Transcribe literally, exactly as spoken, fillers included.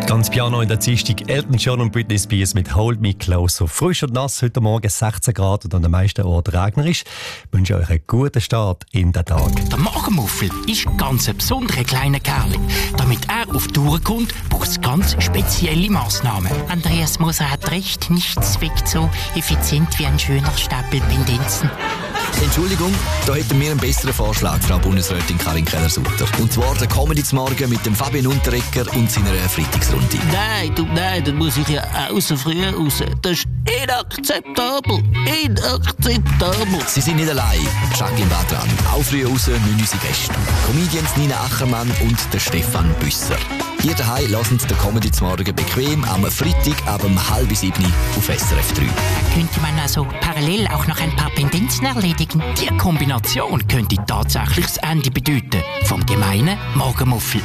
Ganz Piano in der Dienstag, Elton John und Britney Spears mit Hold Me Closer. Frisch und nass heute Morgen, sechzehn Grad und an den meisten Orten regnerisch. Ich wünsche euch einen guten Start in den Tag. Der Morgenmuffel ist ganz ein besonderer kleiner Kerl. Damit er auf die Tour kommt, braucht es ganz spezielle Massnahmen. Andreas Moser hat recht, nichts wirkt so effizient wie ein schöner Stapel Pendenzen. Entschuldigung, da hätten wir einen besseren Vorschlag, Frau Bundesrätin Karin Keller-Sutter. Und zwar der Comedy zum Morgen mit dem Fabian Unterrecker und seiner Freitagsrunde. Nein, du, nein, dann muss ich ja auch so früh raus. Das ist inakzeptabel. Inakzeptabel. Sie sind nicht allein. Jacqueline war dran. Auch früh raus müssen unsere Gäste. Comedians Nina Achermann und der Stefan Büsser. Hier daheim lassen Sie den Comedy zum Morgen bequem am Freitag ab um halb sieben auf S R F drei. Könnte man also parallel auch noch ein paar Pendenzen erledigen? Die Kombination könnte tatsächlich das Ende bedeuten vom gemeinen Morgenmuffel.